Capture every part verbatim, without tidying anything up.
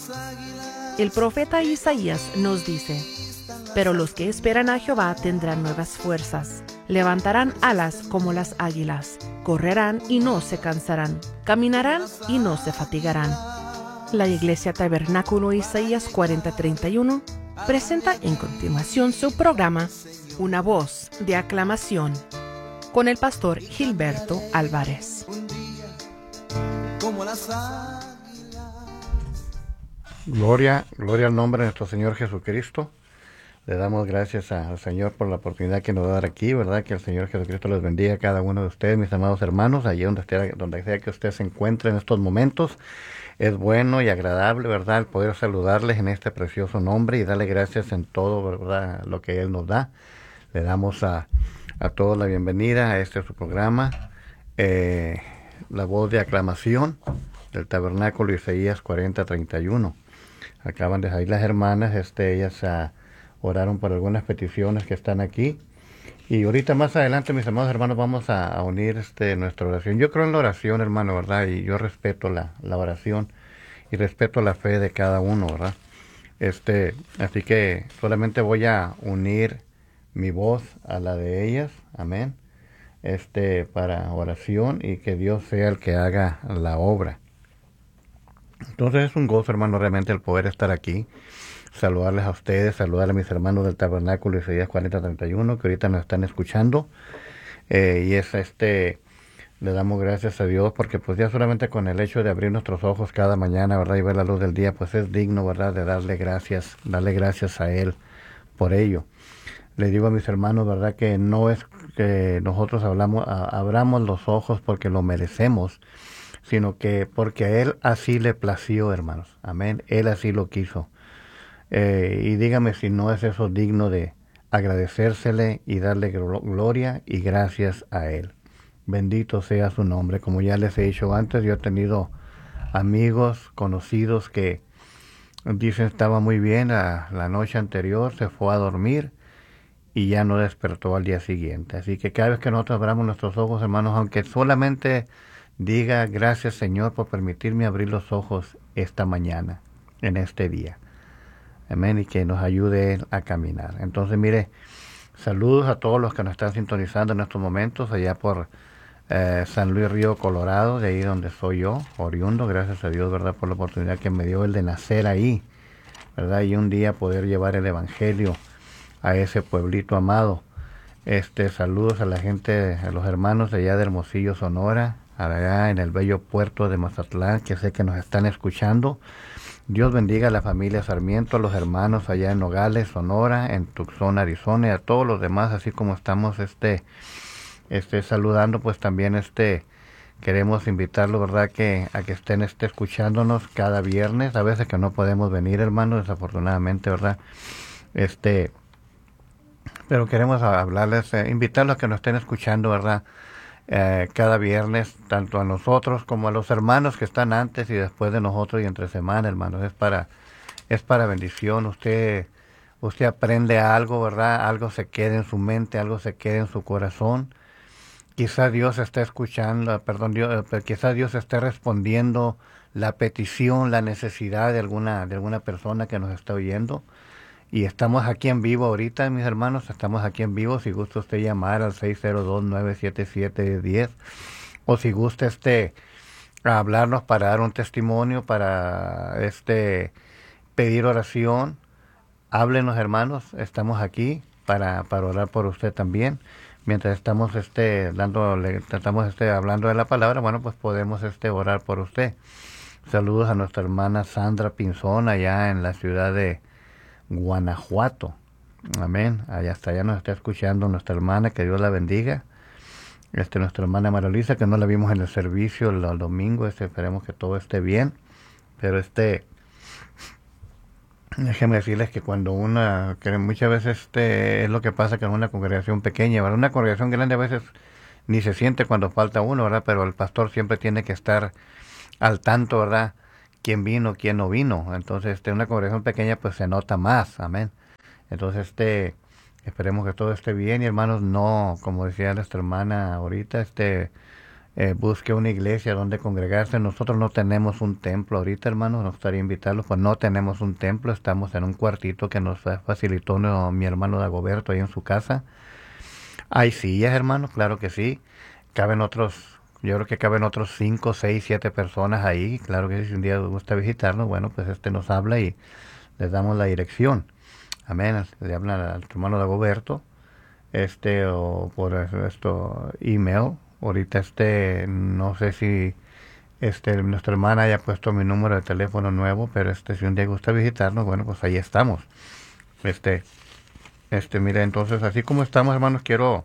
El profeta Isaías nos dice: pero los que esperan a Jehová tendrán nuevas fuerzas, levantarán alas como las águilas, correrán y no se cansarán, caminarán y no se fatigarán. La Iglesia Tabernáculo Isaías cuarenta treinta y uno presenta en continuación su programa Una voz de aclamación con el pastor Gilberto Álvarez. Gloria, gloria al nombre de nuestro Señor Jesucristo. Le damos gracias al Señor por la oportunidad que nos va a dar aquí, ¿verdad? Que el Señor Jesucristo les bendiga a cada uno de ustedes, mis amados hermanos, allí donde, esté, donde sea que usted se encuentre en estos momentos. Es bueno y agradable, ¿verdad?, el poder saludarles en este precioso nombre y darle gracias en todo, ¿verdad?, lo que Él nos da. Le damos a, a todos la bienvenida a este su programa, eh, la voz de aclamación del Tabernáculo Isaías cuarenta treinta y uno. Acaban de salir las hermanas, este, ellas uh, oraron por algunas peticiones que están aquí. Y ahorita más adelante, mis amados hermanos, vamos a, a unir este, nuestra oración. Yo creo en la oración, hermano, ¿verdad? Y yo respeto la, la oración y respeto la fe de cada uno, ¿verdad? Este, así que solamente voy a unir mi voz a la de ellas, amén, este, para oración y que Dios sea el que haga la obra. Entonces es un gozo, hermano, realmente el poder estar aquí, saludarles a ustedes, saludar a mis hermanos del Tabernáculo Isaías cuarenta treinta y uno que ahorita nos están escuchando, eh, y es este, le damos gracias a Dios porque pues ya solamente con el hecho de abrir nuestros ojos cada mañana, ¿verdad?, y ver la luz del día, pues es digno, ¿verdad?, de darle gracias, darle gracias a Él por ello. Le digo a mis hermanos, ¿verdad?, que no es que nosotros hablamos, a, abramos los ojos porque lo merecemos, sino que porque a Él así le plació, hermanos. Amén. Él así lo quiso. Eh, y dígame si no es eso digno de agradecérsele y darle gloria y gracias a Él. Bendito sea su nombre. Como ya les he dicho antes, yo he tenido amigos, conocidos que dicen estaba muy bien la, la noche anterior, se fue a dormir y ya no despertó al día siguiente. Así que cada vez que nosotros abramos nuestros ojos, hermanos, aunque solamente diga gracias, Señor, por permitirme abrir los ojos esta mañana, en este día. Amén, y que nos ayude a caminar. Entonces, mire, saludos a todos los que nos están sintonizando en estos momentos, allá por eh, San Luis Río Colorado, de ahí donde soy yo, oriundo, gracias a Dios, ¿verdad?, por la oportunidad que me dio el de nacer ahí, ¿verdad?, y un día poder llevar el Evangelio a ese pueblito amado. Este, saludos a la gente, a los hermanos de allá de Hermosillo, Sonora, allá en el bello puerto de Mazatlán, que sé que nos están escuchando. Dios bendiga a la familia Sarmiento, a los hermanos allá en Nogales, Sonora, en Tucson, Arizona, y a todos los demás, así como estamos este, este saludando, pues también este queremos invitarlos, ¿verdad?, que a que estén este, escuchándonos cada viernes. A veces que no podemos venir, hermanos, desafortunadamente, ¿verdad? Este, pero queremos hablarles, eh, invitarlos a que nos estén escuchando, ¿verdad?, Eh, cada viernes, tanto a nosotros como a los hermanos que están antes y después de nosotros y entre semana, hermanos. Es para, es para bendición. Usted, usted aprende algo, ¿verdad? Algo se queda en su mente, algo se queda en su corazón. Quizá Dios esté escuchando, perdón, Dios, quizá Dios esté respondiendo la petición, la necesidad de alguna, de alguna persona que nos está oyendo. Y estamos aquí en vivo ahorita, mis hermanos, estamos aquí en vivo. Si gusta usted llamar al seis cero dos, nueve siete siete, uno cero, o si gusta este hablarnos para dar un testimonio, para este pedir oración, háblenos, hermanos. Estamos aquí para, para orar por usted también. Mientras estamos este dando, estamos este hablando de la palabra, bueno, pues podemos este orar por usted. Saludos a nuestra hermana Sandra Pinzón allá en la ciudad de Guanajuato. Amén. Allá hasta allá nos está escuchando nuestra hermana, que Dios la bendiga. Este, nuestra hermana María Luisa, que no la vimos en el servicio el, el domingo, este, esperemos que todo esté bien. Pero este, déjenme decirles que cuando una, que muchas veces este es lo que pasa con una congregación pequeña, ¿verdad? Una congregación grande a veces ni se siente cuando falta uno, ¿verdad? Pero el pastor siempre tiene que estar al tanto, ¿verdad?, quién vino, quién no vino. Entonces, este, una congregación pequeña pues se nota más, amén. Entonces, este, esperemos que todo esté bien y hermanos, no, como decía nuestra hermana ahorita, este, eh, busque una iglesia donde congregarse. Nosotros no tenemos un templo ahorita, hermanos, nos gustaría invitarlos, pues no tenemos un templo, estamos en un cuartito que nos facilitó no, mi hermano Dagoberto ahí en su casa. Hay sillas, hermanos, claro que sí, caben otros, yo creo que caben otros cinco, seis, siete personas ahí, claro que sí, si un día gusta visitarnos, bueno, pues este nos habla y les damos la dirección. Amén, le hablan al hermano Dagoberto, este, o por esto, email. Ahorita este, no sé si este, nuestra hermana haya puesto mi número de teléfono nuevo, pero este, si un día gusta visitarnos, bueno, pues ahí estamos. Este, este, mire, entonces, así como estamos, hermanos, quiero,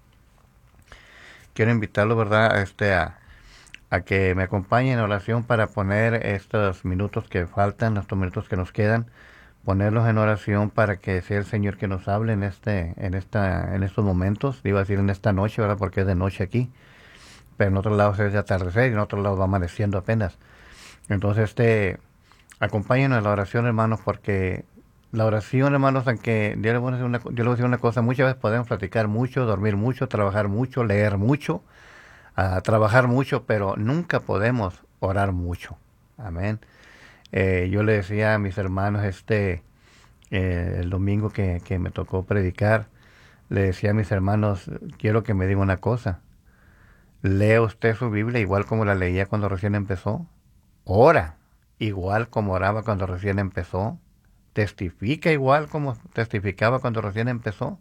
quiero invitarlo, ¿verdad? Este, a, a que me acompañen en oración para poner estos minutos que faltan, estos minutos que nos quedan, ponerlos en oración para que sea el Señor que nos hable en este, en esta, en estos momentos. Iba a decir en esta noche, ¿verdad? Porque es de noche aquí, pero en otros lados es de atardecer y en otros lados va amaneciendo apenas. Entonces, este, acompáñenos en la oración, hermanos, porque la oración, hermanos, aunque yo les voy a decir una, yo les voy a decir una cosa, muchas veces podemos platicar mucho, dormir mucho, trabajar mucho, leer mucho, uh, trabajar mucho, pero nunca podemos orar mucho. Amén. Eh, yo le decía a mis hermanos este eh, el domingo que, que me tocó predicar, le decía a mis hermanos, quiero que me diga una cosa, ¿lee usted su Biblia igual como la leía cuando recién empezó? ¿Ora igual como oraba cuando recién empezó? ¿Testifica igual como testificaba cuando recién empezó?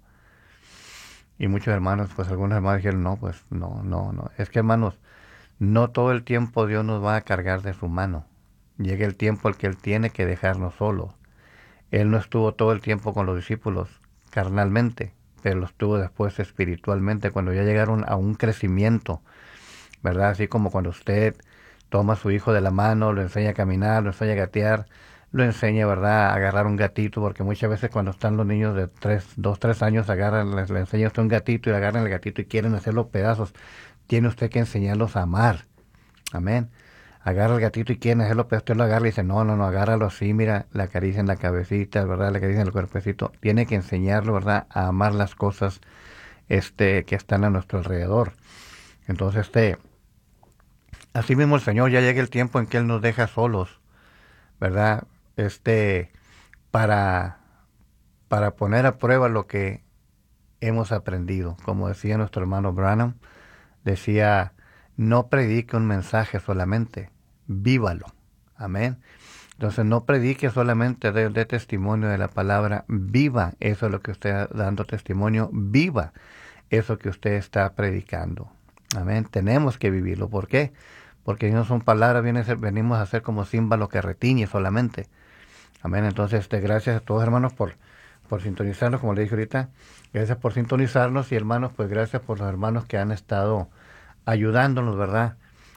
Y muchos hermanos, pues algunos hermanos dijeron, no, pues no, no, no. Es que, hermanos, no todo el tiempo Dios nos va a cargar de su mano. Llega el tiempo en que Él tiene que dejarnos solos. Él no estuvo todo el tiempo con los discípulos carnalmente, pero lo estuvo después espiritualmente, cuando ya llegaron a un crecimiento, ¿verdad? Así como cuando usted toma a su hijo de la mano, lo enseña a caminar, lo enseña a gatear, lo enseña, ¿verdad?, a agarrar un gatito, porque muchas veces cuando están los niños de tres, dos, tres años, agarran, les, les enseña usted un gatito y agarran el gatito y quieren hacerlo pedazos. Tiene usted que enseñarlos a amar. Amén. Agarra el gatito y quiere hacerlo, pero usted lo agarra y dice, no, no, no, agárralo así, mira, le acaricia en la cabecita, ¿verdad? Le acaricia en el cuerpecito. Tiene que enseñarlo, ¿verdad?, a amar las cosas este, que están a nuestro alrededor. Entonces, este, así mismo el Señor, ya llega el tiempo en que Él nos deja solos, ¿verdad? Este, para, para poner a prueba lo que hemos aprendido. Como decía nuestro hermano Branham, decía, no predique un mensaje solamente, vívalo. Amén. Entonces no predique solamente de, de testimonio de la palabra, viva eso es lo que usted está dando testimonio, viva eso que usted está predicando. Amén. Tenemos que vivirlo. ¿Por qué? Porque no son palabras, viene a ser, venimos a ser como címbalo que retiñe solamente. Amén. Entonces, este, gracias a todos, hermanos, por, por sintonizarnos, como le dije ahorita. Gracias por sintonizarnos y, hermanos, pues gracias por los hermanos que han estado ayudándonos, ¿verdad?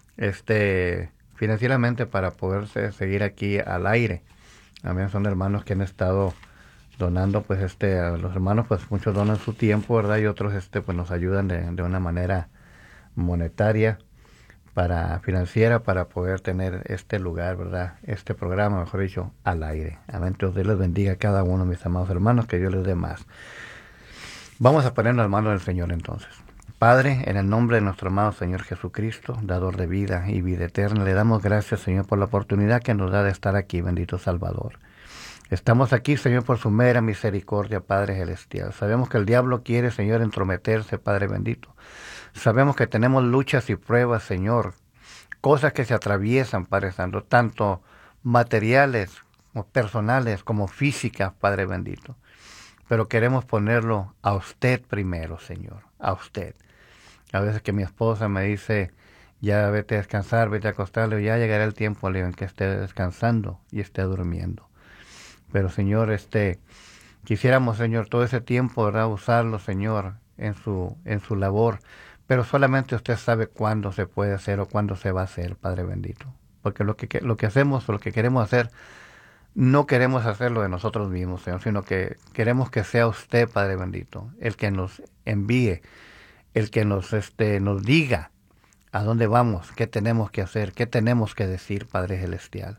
Este, financieramente para poder seguir aquí al aire. Amén. Son hermanos que han estado donando, pues, este, a los hermanos, pues, muchos donan su tiempo, ¿verdad? Y otros, este, pues, nos ayudan de, de una manera monetaria, para financiera, para poder tener este lugar, ¿verdad? Este programa, mejor dicho, al aire. Amén. Dios les bendiga a cada uno, mis amados hermanos, que Dios les dé más. Vamos a ponernos en manos del Señor entonces. Padre, en el nombre de nuestro amado Señor Jesucristo, dador de vida y vida eterna, le damos gracias, Señor, por la oportunidad que nos da de estar aquí, bendito Salvador. Estamos aquí, Señor, por su mera misericordia, Padre Celestial. Sabemos que el diablo quiere, Señor, entrometerse, Padre bendito. Sabemos que tenemos luchas y pruebas, Señor, cosas que se atraviesan, Padre Santo, tanto materiales, como personales, como físicas, Padre bendito. Pero queremos ponerlo a usted primero, Señor, a usted. A veces que mi esposa me dice, ya vete a descansar, vete a acostarle, ya llegará el tiempo en que esté descansando y esté durmiendo. Pero, Señor, este, quisiéramos, Señor, todo ese tiempo, ¿verdad?, usarlo, Señor, en su, en su labor. Pero solamente usted sabe cuándo se puede hacer o cuándo se va a hacer, Padre bendito. Porque lo que, lo que hacemos o lo que queremos hacer, no queremos hacerlo de nosotros mismos, Señor, sino que queremos que sea usted, Padre bendito, el que nos envíe, el que nos, este, nos diga a dónde vamos, qué tenemos que hacer, qué tenemos que decir, Padre celestial.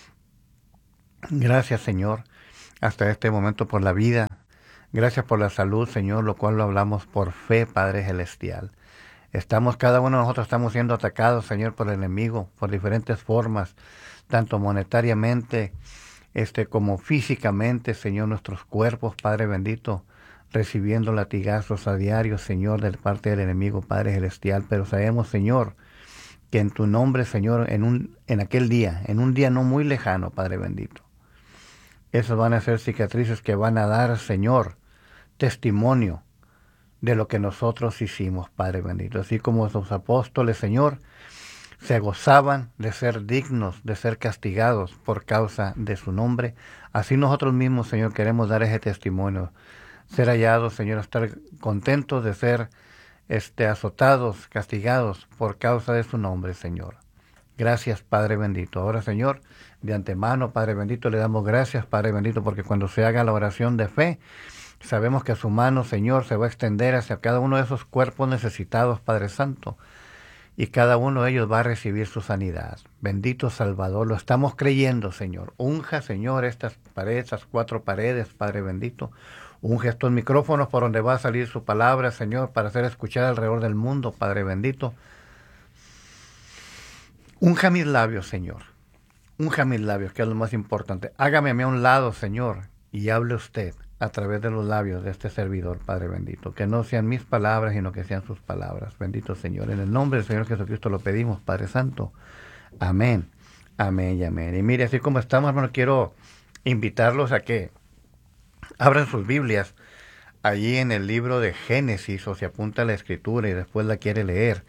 Gracias, Señor, hasta este momento por la vida. Gracias por la salud, Señor, lo cual lo hablamos por fe, Padre celestial. Estamos, cada uno de nosotros estamos siendo atacados, Señor, por el enemigo, por diferentes formas, tanto monetariamente, este, como físicamente, Señor, nuestros cuerpos, Padre bendito, recibiendo latigazos a diario, Señor, de parte del enemigo, Padre celestial. Pero sabemos, Señor, que en tu nombre, Señor, en un, en aquel día, en un día no muy lejano, Padre bendito, esos van a ser cicatrices que van a dar, Señor, testimonio de lo que nosotros hicimos, Padre bendito. Así como los apóstoles, Señor, se gozaban de ser dignos, de ser castigados por causa de su nombre, así nosotros mismos, Señor, queremos dar ese testimonio, ser hallados, Señor, estar contentos de ser este, azotados, castigados por causa de su nombre, Señor. Gracias, Padre bendito. Ahora, Señor, de antemano, Padre bendito, le damos gracias, Padre bendito, porque cuando se haga la oración de fe, sabemos que su mano, Señor, se va a extender hacia cada uno de esos cuerpos necesitados, Padre Santo, y cada uno de ellos va a recibir su sanidad. Bendito Salvador, lo estamos creyendo, Señor. Unja, Señor, estas paredes, estas cuatro paredes, Padre bendito. Unge estos micrófonos por donde va a salir su palabra, Señor, para ser escuchada alrededor del mundo, Padre bendito. Unja mis labios, Señor. Unja mis labios, que es lo más importante. Hágame a mí a un lado, Señor, y hable usted a través de los labios de este servidor, Padre bendito. Que no sean mis palabras, sino que sean sus palabras. Bendito Señor. En el nombre del Señor Jesucristo lo pedimos, Padre Santo. Amén. Amén y amén. Y mire, así como estamos, hermano, quiero invitarlos a que abran sus Biblias allí en el libro de Génesis, o se apunta a la Escritura y después la quiere leer.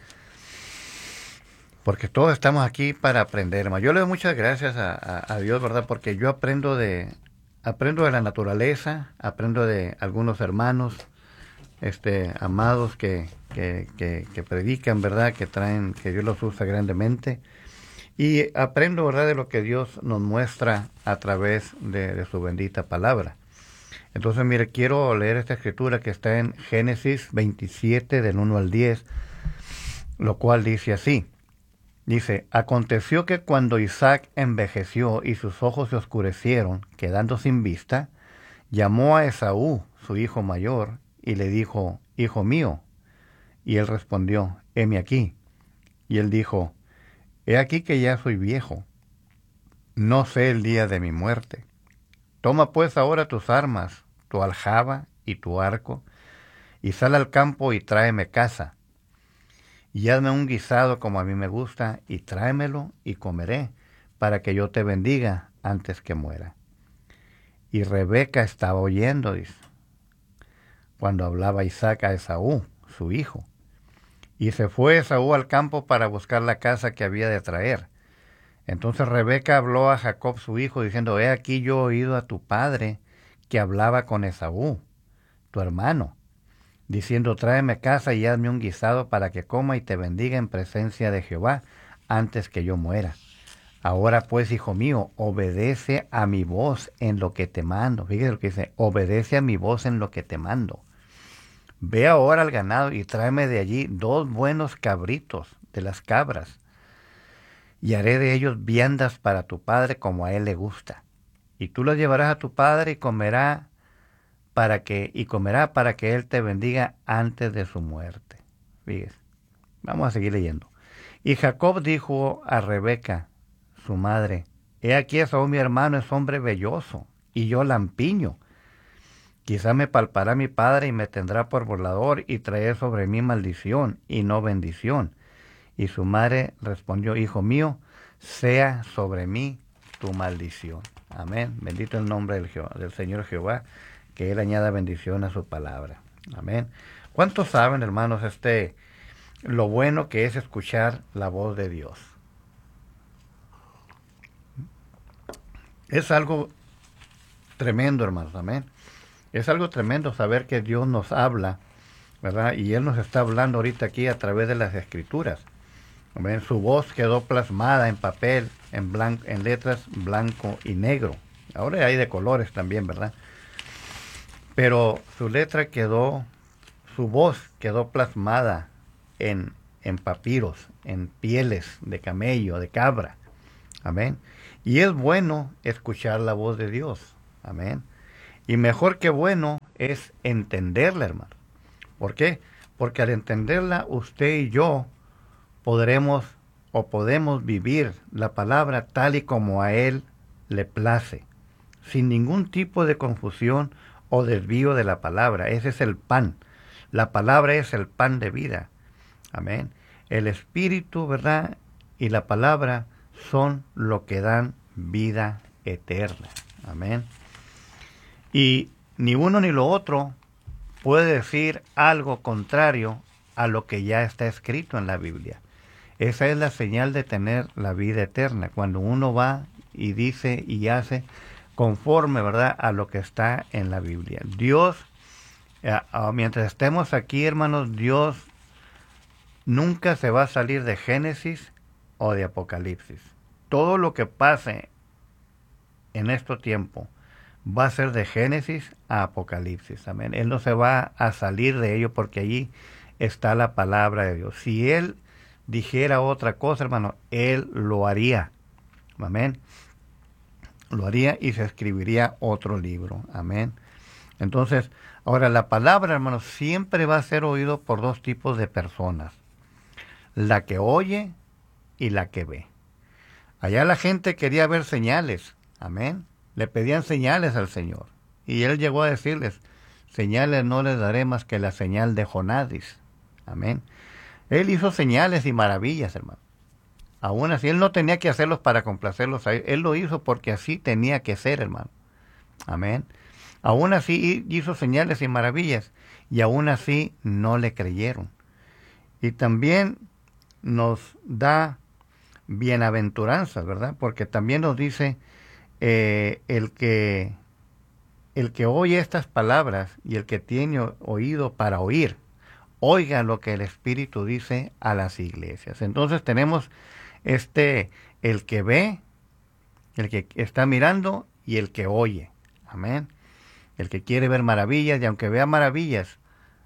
Porque todos estamos aquí para aprender, hermano. Yo le doy muchas gracias a, a, a Dios, ¿verdad? Porque yo aprendo de... Aprendo de la naturaleza, aprendo de algunos hermanos este, amados que, que, que, que predican, ¿verdad? Que traen, que Dios los usa grandemente. Y aprendo, ¿verdad? De lo que Dios nos muestra a través de, de su bendita palabra. Entonces, mire, quiero leer esta escritura que está en Génesis veintisiete, del uno al diez, lo cual dice así. Dice, aconteció que cuando Isaac envejeció y sus ojos se oscurecieron, quedando sin vista, llamó a Esaú, su hijo mayor, y le dijo, hijo mío. Y él respondió, heme aquí. Y él dijo, he aquí que ya soy viejo, no sé el día de mi muerte. Toma pues ahora tus armas, tu aljaba y tu arco, y sal al campo y tráeme caza. Y hazme un guisado como a mí me gusta, y tráemelo y comeré, para que yo te bendiga antes que muera. Y Rebeca estaba oyendo, dice, cuando hablaba Isaac a Esaú, su hijo. Y se fue Esaú al campo para buscar la caza que había de traer. Entonces Rebeca habló a Jacob su hijo, diciendo, he aquí yo he oído a tu padre, que hablaba con Esaú, tu hermano, diciendo, tráeme caza y hazme un guisado para que coma y te bendiga en presencia de Jehová antes que yo muera. Ahora pues, hijo mío, obedece a mi voz en lo que te mando. Fíjese lo que dice, obedece a mi voz en lo que te mando. Ve ahora al ganado y tráeme de allí dos buenos cabritos de las cabras, y haré de ellos viandas para tu padre como a él le gusta. Y tú los llevarás a tu padre y comerá para que y comerá para que él te bendiga antes de su muerte. Fíjese. Vamos a seguir leyendo. Y Jacob dijo a Rebeca, su madre, he aquí Esaú mi hermano es hombre velloso, y yo lampiño. Quizá me palpará mi padre y me tendrá por burlador y traerá sobre mí maldición y no bendición. Y su madre respondió, hijo mío, sea sobre mí tu maldición. Amén. Bendito el nombre del, Jehová, del Señor Jehová, que Él añada bendición a su palabra. Amén. ¿Cuántos saben, hermanos, este, lo bueno que es escuchar la voz de Dios? Es algo tremendo, hermanos. Amén. Es algo tremendo saber que Dios nos habla, ¿verdad? Y Él nos está hablando ahorita aquí a través de las Escrituras. Amén. Su voz quedó plasmada en papel, en, blanco, en letras blanco y negro. Ahora hay de colores también, ¿verdad? Pero su letra quedó, su voz quedó plasmada en, en papiros, en pieles de camello, de cabra. Amén. Y es bueno escuchar la voz de Dios. Amén. Y mejor que bueno es entenderla, hermano. ¿Por qué? porque al entenderla usted y yo podremos o podemos vivir la palabra tal y como a Él le place, sin ningún tipo de confusión o desvío de la palabra. Ese es el pan. La palabra es el pan de vida. Amén. El Espíritu, ¿verdad? Y la palabra son lo que dan vida eterna. Amén. Y ni uno ni lo otro puede decir algo contrario a lo que ya está escrito en la Biblia. Esa es la señal de tener la vida eterna, cuando uno va y dice y hace conforme, ¿verdad?, a lo que está en la Biblia. Dios, eh, mientras estemos aquí, hermanos, Dios nunca se va a salir de Génesis o de Apocalipsis. Todo lo que pase en este tiempo va a ser de Génesis a Apocalipsis. Amén. Él no se va a salir de ello porque allí está la palabra de Dios. Si Él dijera otra cosa, hermano, Él lo haría. Amén. Lo haría y se escribiría otro libro. Amén. Entonces, ahora la palabra, hermano, siempre va a ser oído por dos tipos de personas. La que oye y la que ve. Allá la gente quería ver señales. Amén. Le pedían señales al Señor. Y Él llegó a decirles, señales no les daré más que la señal de Jonadis. Amén. Él hizo señales y maravillas, hermano. Aún así, Él no tenía que hacerlos para complacerlos a Él. Él lo hizo porque así tenía que ser, hermano. Amén. Aún así hizo señales y maravillas. Y aún así no le creyeron. Y también nos da bienaventuranzas, ¿verdad? Porque también nos dice eh, el que el que oye estas palabras y el que tiene oído para oír, oiga lo que el Espíritu dice a las iglesias. Entonces tenemos este, el que ve, el que está mirando y el que oye. Amén. El que quiere ver maravillas, y aunque vea maravillas,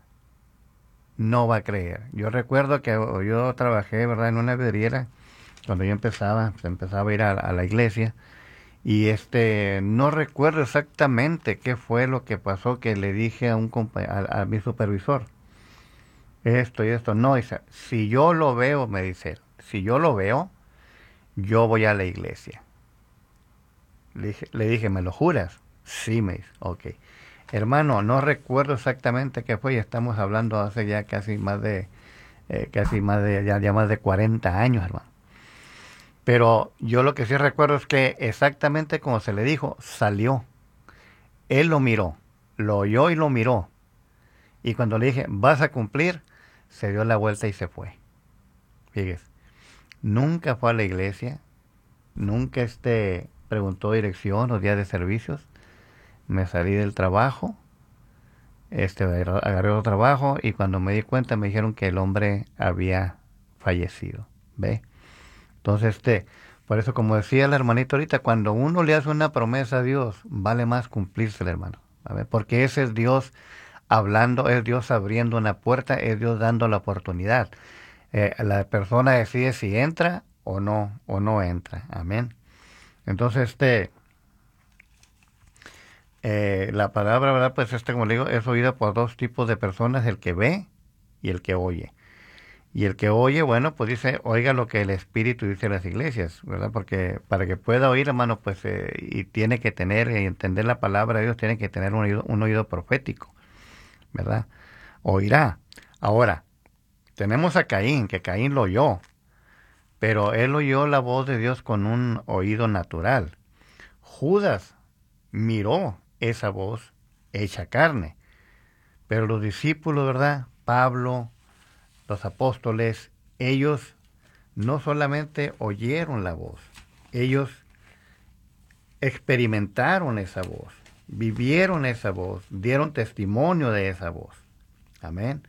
no va a creer. Yo recuerdo que yo trabajé, ¿verdad?, en una vidriera cuando yo empezaba, pues empezaba a ir a, a la iglesia, y este no recuerdo exactamente qué fue lo que pasó, que le dije a un a, a mi supervisor, esto y esto. No, dice, si yo lo veo, me dice, si yo lo veo, yo voy a la iglesia. Le dije, le dije, ¿me lo juras? Sí, me dice, ok. Hermano, no recuerdo exactamente qué fue, y estamos hablando hace ya casi más de, eh, casi más de, ya, ya más de cuarenta años, hermano. Pero yo lo que sí recuerdo es que exactamente como se le dijo, salió. Él lo miró, lo oyó y lo miró. Y cuando le dije, ¿vas a cumplir?, se dio la vuelta y se fue. Fíjese, nunca fue a la iglesia, nunca este preguntó dirección o días de servicios. Me salí del trabajo, este agarré otro trabajo, y cuando me di cuenta me dijeron que el hombre había fallecido. ¿Ve? Entonces, este, por eso, como decía el hermanito ahorita, cuando uno le hace una promesa a Dios, vale más cumplírsela, hermano. ¿Ve? Porque ese es Dios hablando, es Dios abriendo una puerta, es Dios dando la oportunidad. Eh, la persona decide si entra o no, o no entra. Amén. Entonces, este, eh, la palabra, ¿verdad?, pues este, como le digo, es oída por dos tipos de personas, el que ve y el que oye. Y el que oye, bueno, pues dice, oiga lo que el Espíritu dice a las iglesias, ¿verdad? Porque para que pueda oír, hermano, pues, eh, y tiene que tener y entender la palabra de Dios, tiene que tener un oído, un oído profético, ¿verdad? Oirá. Ahora, tenemos a Caín, que Caín lo oyó, pero él oyó la voz de Dios con un oído natural. Judas miró esa voz hecha carne, pero los discípulos, ¿verdad?, Pablo, los apóstoles, ellos no solamente oyeron la voz, ellos experimentaron esa voz, vivieron esa voz, dieron testimonio de esa voz. Amén.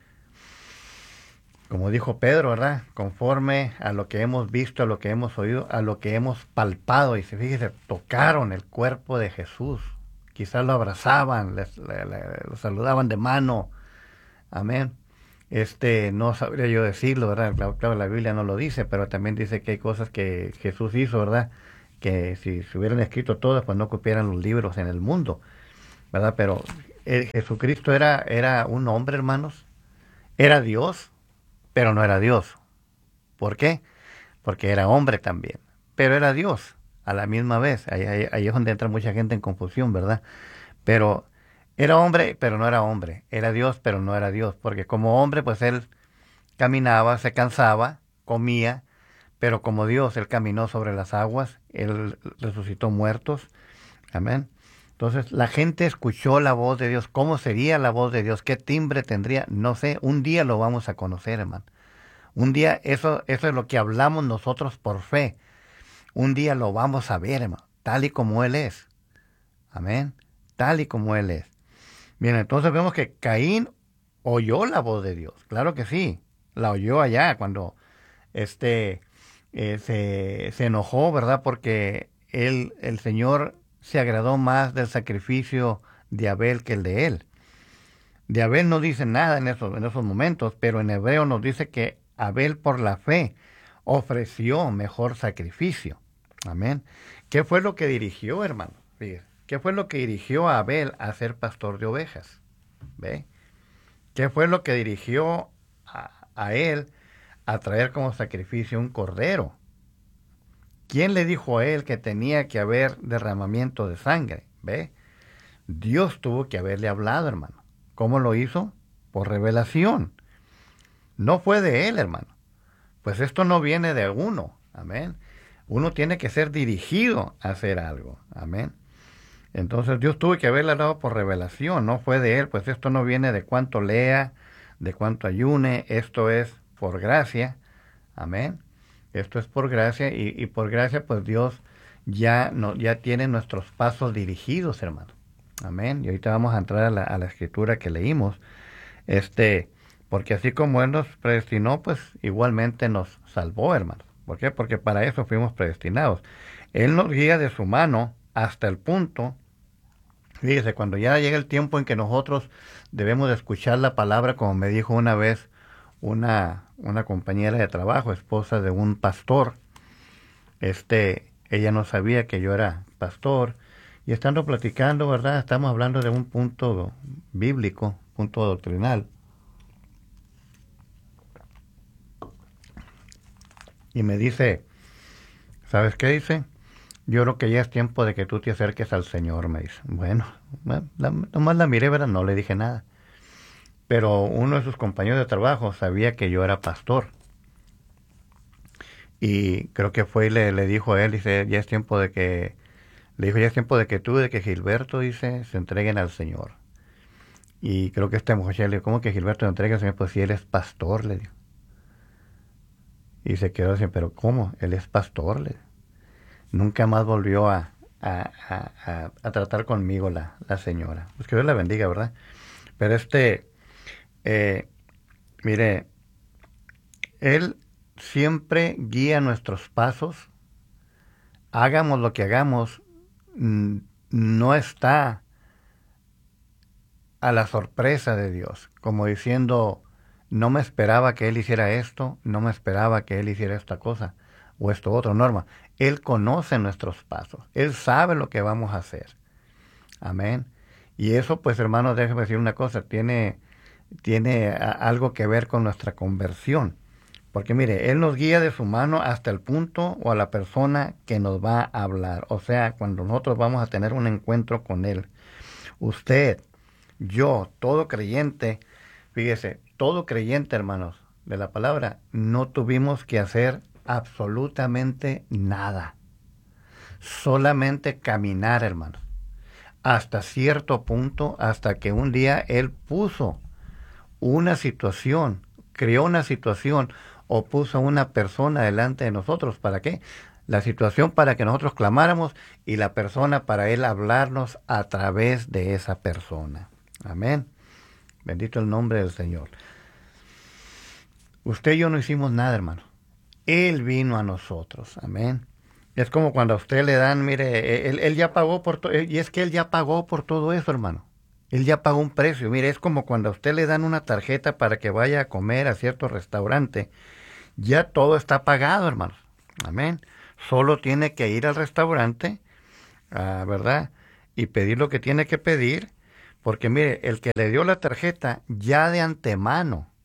Como dijo Pedro, ¿verdad?, conforme a lo que hemos visto, a lo que hemos oído, a lo que hemos palpado. Y si fíjese, tocaron el cuerpo de Jesús, quizás lo abrazaban, les, le, le, lo saludaban de mano. Amén. Este, no sabría yo decirlo, ¿verdad? Claro, claro, la Biblia no lo dice, pero también dice que hay cosas que Jesús hizo, ¿verdad?, que si se hubieran escrito todas, pues no cupieran los libros en el mundo, ¿verdad? Pero eh, Jesucristo era, era un hombre, hermanos, Era Dios, pero no era Dios. ¿Por qué? Porque era hombre también, pero era Dios a la misma vez. Ahí, ahí, ahí es donde entra mucha gente en confusión, ¿verdad? Pero era hombre, pero no era hombre. Era Dios, pero no era Dios. Porque como hombre, pues él caminaba, se cansaba, comía, pero como Dios, él caminó sobre las aguas, él resucitó muertos. Amén. Entonces la gente escuchó la voz de Dios. ¿Cómo sería la voz de Dios? ¿Qué timbre tendría? No sé. Un día lo vamos a conocer, hermano. Un día, eso, eso es lo que hablamos nosotros por fe. Un día lo vamos a ver, hermano, tal y como Él es. Amén. Tal y como Él es. Bien, entonces vemos que Caín oyó la voz de Dios. Claro que sí. La oyó allá cuando este, eh, se, se enojó, ¿verdad? Porque él, el Señor se agradó más del sacrificio de Abel que el de él. De Abel no dice nada en esos, en esos momentos, pero en hebreo nos dice que Abel por la fe ofreció mejor sacrificio. Amén. ¿Qué fue lo que dirigió, hermano? ¿Qué fue lo que dirigió a Abel a ser pastor de ovejas? ¿Ve? ¿Qué fue lo que dirigió a, a él a traer como sacrificio un cordero? ¿Quién le dijo a él que tenía que haber derramamiento de sangre? ¿Ve? Dios tuvo que haberle hablado, hermano. ¿Cómo lo hizo? Por revelación. No fue de él, hermano. Pues esto no viene de uno. Amén. Uno tiene que ser dirigido a hacer algo. Amén. Entonces Dios tuvo que haberle dado por revelación. No fue de él. Pues esto no viene de cuánto lea, de cuánto ayune. Esto es por gracia. Amén. Esto es por gracia. Y, y por gracia, pues Dios ya, no, ya tiene nuestros pasos dirigidos, hermano. Amén. Y ahorita vamos a entrar a la, a la escritura que leímos. Este, porque así como Él nos predestinó, pues igualmente nos salvó, hermano. ¿Por qué? Porque para eso fuimos predestinados. Él nos guía de su mano hasta el punto, fíjese, cuando ya llega el tiempo en que nosotros debemos de escuchar la palabra, como me dijo una vez una, una compañera de trabajo, esposa de un pastor. Este, ella no sabía que yo era pastor. Y estando platicando, ¿verdad? Estamos hablando de un punto bíblico, punto doctrinal. Y me dice, ¿sabes qué dice? Yo creo que ya es tiempo de que tú te acerques al Señor, me dice. Bueno, la, nomás la miré, ¿verdad? No le dije nada. Pero uno de sus compañeros de trabajo sabía que yo era pastor. Y creo que fue y le, le dijo a él, dice, ya es tiempo de que... Le dijo, ya es tiempo de que tú, de que Gilberto, dice, se entreguen al Señor. Y creo que esta mujer le dijo, ¿cómo que Gilberto se entrega al Señor? Pues si él es pastor, le dijo. Y se quedó así, pero ¿cómo? Él es pastor, le dijo. Nunca más volvió a, a, a, a, a tratar conmigo la, la señora. Pues que Dios la bendiga, ¿verdad? Pero este, eh, mire, Él siempre guía nuestros pasos. Hagamos lo que hagamos, no está a la sorpresa de Dios, como diciendo, no me esperaba que Él hiciera esto, no me esperaba que Él hiciera esta cosa o esto otro. Norma, Él conoce nuestros pasos, Él sabe lo que vamos a hacer. Amén. Y eso, pues, hermanos, déjeme decir una cosa, tiene, tiene algo que ver con nuestra conversión. Porque mire, Él nos guía de su mano hasta el punto o a la persona que nos va a hablar. O sea, cuando nosotros vamos a tener un encuentro con Él. Usted, yo, todo creyente, fíjese, todo creyente, hermanos, de la palabra, no tuvimos que hacer absolutamente nada. Solamente caminar, hermanos. Hasta cierto punto, hasta que un día Él puso una situación, creó una situación, o puso una persona delante de nosotros. ¿Para qué? La situación para que nosotros clamáramos y la persona para Él hablarnos a través de esa persona. Amén. Bendito el nombre del Señor. Usted y yo no hicimos nada, hermano. Él vino a nosotros. Amén. Es como cuando a usted le dan, mire, Él, él ya pagó por todo, y es que Él ya pagó por todo eso, hermano. Él ya pagó un precio. Mire, es como cuando a usted le dan una tarjeta para que vaya a comer a cierto restaurante. Ya todo está pagado, hermanos. Amén. Solo tiene que ir al restaurante, uh, ¿verdad? Y pedir lo que tiene que pedir. Porque mire, el que le dio la tarjeta ya de antemano,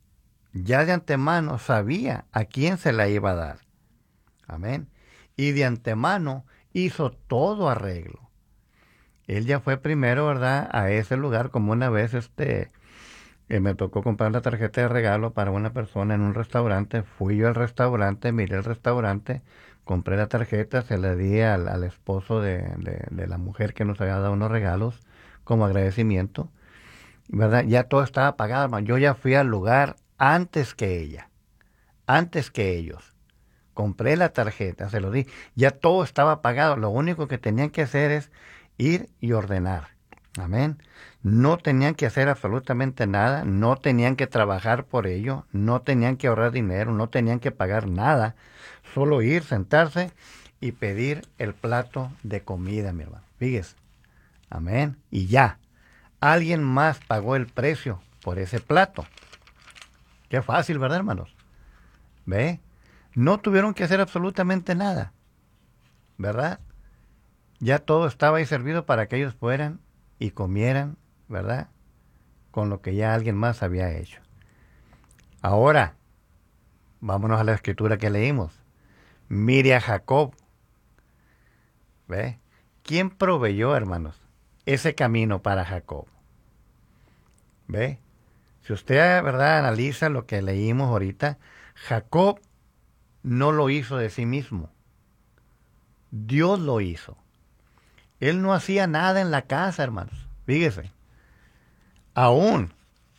ya de antemano sabía a quién se la iba a dar. Amén. Y de antemano hizo todo arreglo. Él ya fue primero, ¿verdad?, a ese lugar, como una vez este, eh, me tocó comprar la tarjeta de regalo para una persona en un restaurante. Fui yo al restaurante, miré el restaurante, compré la tarjeta, se la di al, al esposo de, de, de la mujer que nos había dado unos regalos como agradecimiento, ¿verdad? Ya todo estaba pagado, hermano. Yo ya fui al lugar antes que ella, antes que ellos. Compré la tarjeta, se lo di. Ya todo estaba pagado. Lo único que tenían que hacer es ir y ordenar. Amén. No tenían que hacer absolutamente nada. No tenían que trabajar por ello. No tenían que ahorrar dinero. No tenían que pagar nada. Solo ir, sentarse y pedir el plato de comida, mi hermano. Fíjese. Amén. Y ya. Alguien más pagó el precio por ese plato. Qué fácil, ¿verdad, hermanos? ¿Ve? No tuvieron que hacer absolutamente nada, ¿verdad? Ya todo estaba ahí servido para que ellos fueran y comieran, ¿verdad? Con lo que ya alguien más había hecho. Ahora, vámonos a la escritura que leímos. Mire a Jacob. ¿Ve? ¿Quién proveyó, hermanos, ese camino para Jacob? ¿Ve? Si usted, ¿verdad?, analiza lo que leímos ahorita, Jacob no lo hizo de sí mismo. Dios lo hizo. Él no hacía nada en la casa, hermanos. Fíjese. Aún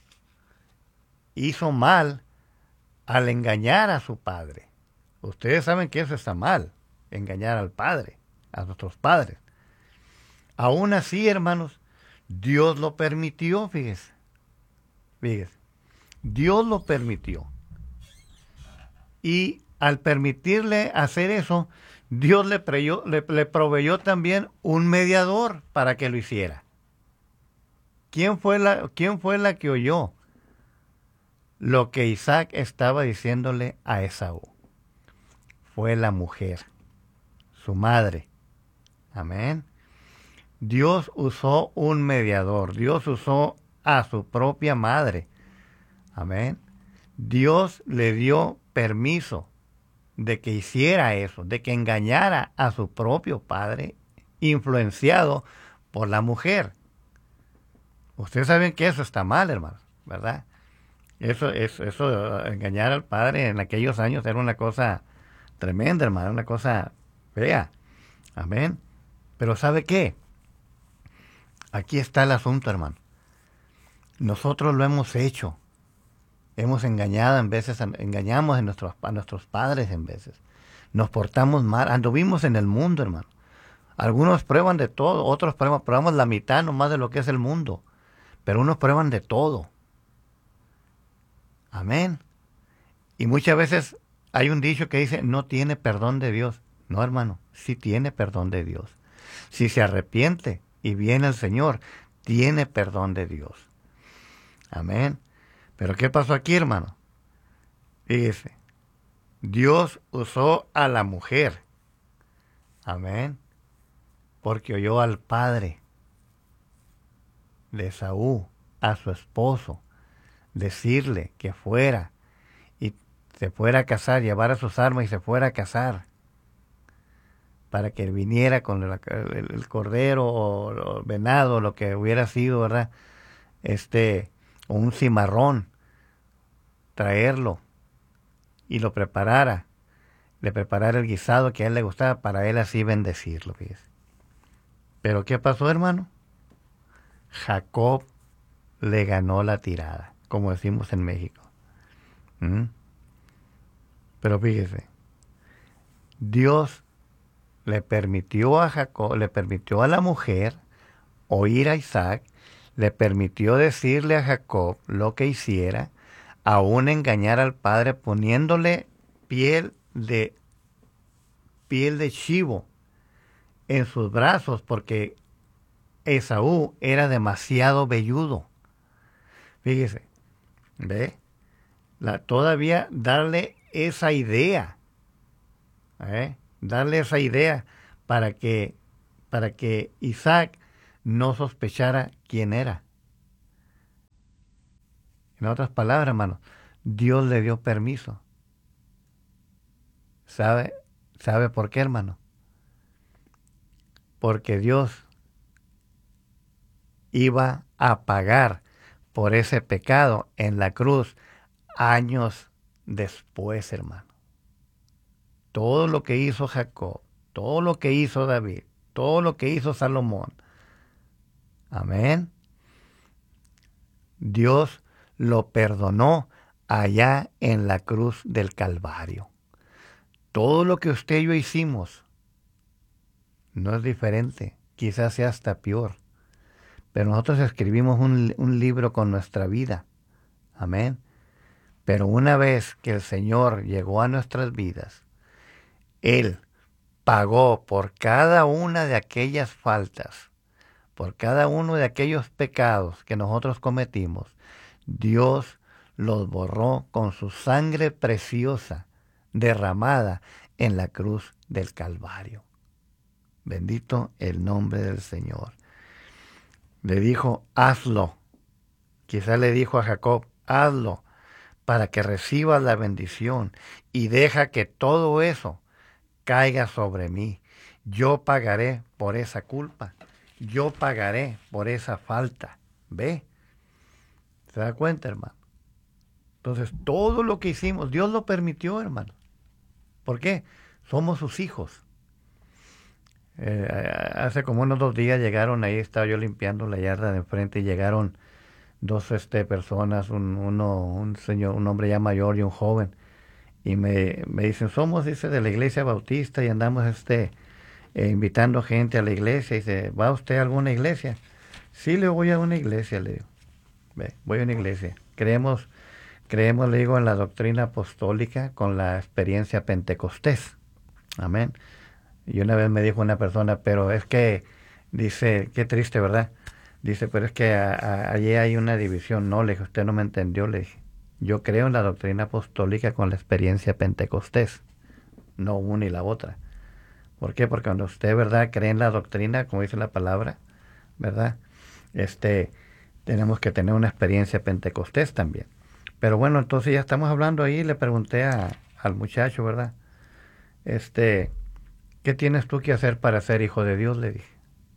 hizo mal al engañar a su padre. Ustedes saben que eso está mal, engañar al padre, a nuestros padres. Aún así, hermanos, Dios lo permitió, fíjese. Fíjese. Dios lo permitió. Y al permitirle hacer eso, Dios le, preyó, le, le proveyó también un mediador para que lo hiciera. ¿Quién fue la, quién fue la que oyó lo que Isaac estaba diciéndole a Esaú? Fue la mujer, su madre. Amén. Dios usó un mediador. Dios usó a su propia madre. Amén. Dios le dio permiso de que hiciera eso, de que engañara a su propio padre, influenciado por la mujer. Ustedes saben que eso está mal, hermanos, ¿verdad? Eso, eso, eso, engañar al padre en aquellos años era una cosa tremenda, hermano, una cosa fea. Amén. Pero ¿sabe qué? Aquí está el asunto, hermano. Nosotros lo hemos hecho. Hemos engañado en veces, engañamos a nuestros, a nuestros padres en veces. Nos portamos mal, anduvimos en el mundo, hermano. Algunos prueban de todo, otros prueban, probamos la mitad nomás de lo que es el mundo. Pero unos prueban de todo. Amén. Y muchas veces hay un dicho que dice, no tiene perdón de Dios. No, hermano, sí tiene perdón de Dios. Si se arrepiente y viene el Señor, tiene perdón de Dios. Amén. Pero ¿qué pasó aquí, hermano? Fíjese, Dios usó a la mujer. Amén. Porque oyó al padre de Esaú, a su esposo, decirle que fuera y se fuera a casar, llevara sus armas y se fuera a casar, para que viniera con el, el, el cordero o el venado, lo que hubiera sido, ¿verdad? Este, o un cimarrón, traerlo y lo preparara, le preparara el guisado que a él le gustaba para él así bendecirlo, fíjese. Pero ¿qué pasó, hermano? Jacob le ganó la tirada, como decimos en México. ¿Mm? Pero fíjese, Dios le permitió a Jacob, le permitió a la mujer oír a Isaac, le permitió decirle a Jacob lo que hiciera, aún engañar al padre poniéndole piel de piel de chivo en sus brazos, porque Esaú era demasiado velludo. Fíjese, ¿ve? La, todavía darle esa idea, ¿eh? darle esa idea para que, para que Isaac no sospechara quién era. En otras palabras, hermano, Dios le dio permiso. ¿Sabe? ¿Sabe por qué, hermano? Porque Dios iba a pagar por ese pecado en la cruz años después, hermano. Todo lo que hizo Jacob, todo lo que hizo David, todo lo que hizo Salomón, amén, Dios lo perdonó allá en la cruz del Calvario. Todo lo que usted y yo hicimos no es diferente, quizás sea hasta peor. Pero nosotros escribimos un, un libro con nuestra vida. Amén. Pero una vez que el Señor llegó a nuestras vidas, Él pagó por cada una de aquellas faltas, por cada uno de aquellos pecados que nosotros cometimos. Dios los borró con su sangre preciosa derramada en la cruz del Calvario. Bendito el nombre del Señor. Le dijo, hazlo. Quizá le dijo a Jacob, hazlo para que recibas la bendición y deja que todo eso caiga sobre mí. Yo pagaré por esa culpa. Yo pagaré por esa falta. ¿Ve? ¿Se da cuenta, hermano? Entonces, todo lo que hicimos, Dios lo permitió, hermano. ¿Por qué? Somos sus hijos. Eh, hace como unos dos días llegaron, ahí estaba yo limpiando la yarda de enfrente y llegaron dos este, personas, un, uno, un señor, un hombre ya mayor y un joven, y me, me dicen, somos, dice, de la iglesia bautista y andamos este, eh, invitando gente a la iglesia. Y dice, ¿va usted a alguna iglesia? Sí, le voy a una iglesia, le digo. Ve, voy a una iglesia. Creemos, creemos, le digo, en la doctrina apostólica con la experiencia pentecostés. Amén. Y una vez me dijo una persona, pero es que, dice, qué triste, ¿verdad? Dice, pero es que a, a, allí hay una división. No, le dije, usted no me entendió, le dije. Yo creo en la doctrina apostólica con la experiencia pentecostés, no una y la otra. ¿Por qué? Porque cuando usted, ¿verdad?, cree en la doctrina, como dice la palabra, ¿verdad?, este, tenemos que tener una experiencia pentecostés también. Pero bueno, entonces ya estamos hablando ahí, le pregunté a, al muchacho, ¿verdad?, este... ¿qué tienes tú que hacer para ser hijo de Dios?, le dije.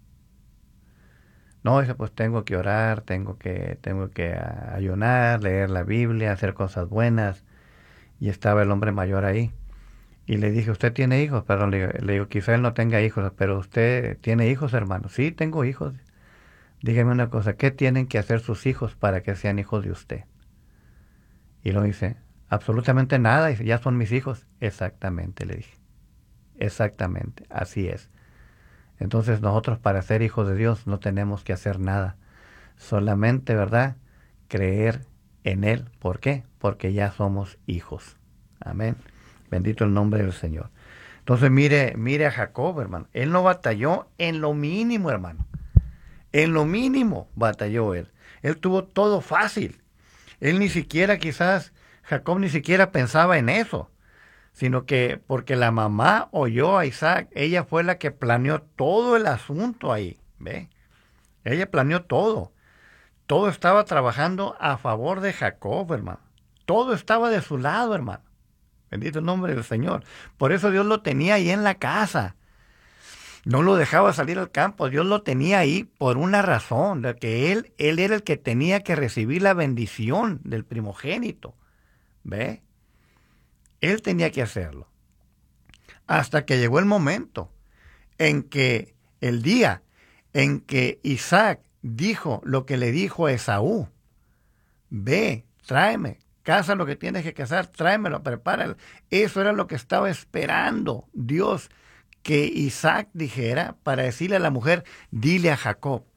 No, dice, pues tengo que orar, tengo que, tengo que ayunar, leer la Biblia, hacer cosas buenas. Y estaba el hombre mayor ahí. Y le dije, ¿usted tiene hijos? Perdón, le, le digo, quizá él no tenga hijos, pero usted tiene hijos, hermano. Sí, tengo hijos. Dígame una cosa, ¿qué tienen que hacer sus hijos para que sean hijos de usted? Y lo dice, absolutamente nada, dice, ya son mis hijos. Exactamente, le dije. Exactamente, así es. Entonces nosotros para ser hijos de Dios no tenemos que hacer nada. Solamente, ¿verdad?, creer en Él. ¿Por qué? Porque ya somos hijos. Amén. Bendito el nombre del Señor. Entonces mire, mire a Jacob, hermano. Él no batalló en lo mínimo, hermano. En lo mínimo batalló él. Él tuvo todo fácil. Él ni siquiera quizás, Jacob ni siquiera pensaba en eso. Sino que porque la mamá oyó a Isaac, ella fue la que planeó todo el asunto ahí, ¿ve? Ella planeó todo. Todo estaba trabajando a favor de Jacob, hermano. Todo estaba de su lado, hermano. Bendito el nombre del Señor. Por eso Dios lo tenía ahí en la casa. No lo dejaba salir al campo. Dios lo tenía ahí por una razón, de que él, él era el que tenía que recibir la bendición del primogénito, ¿ve? Él tenía que hacerlo. Hasta que llegó el momento en que, el día en que Isaac dijo lo que le dijo a Esaú. Ve, tráeme, caza lo que tienes que cazar, tráemelo, prepáralo. Eso era lo que estaba esperando Dios, que Isaac dijera para decirle a la mujer, dile a Jacob.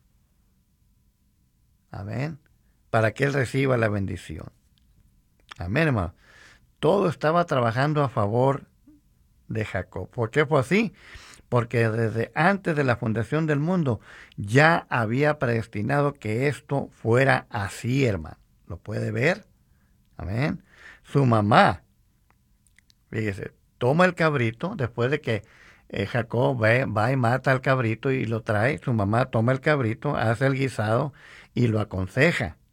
Amén. Para que él reciba la bendición. Amén, hermano. Todo estaba trabajando a favor de Jacob. ¿Por qué fue así? Porque desde antes de la fundación del mundo ya había predestinado que esto fuera así, hermano. ¿Lo puede ver? Amén. Su mamá, fíjese, toma el cabrito, después de que eh, Jacob va, va y mata al cabrito y lo trae, su mamá toma el cabrito, hace el guisado y lo aconseja.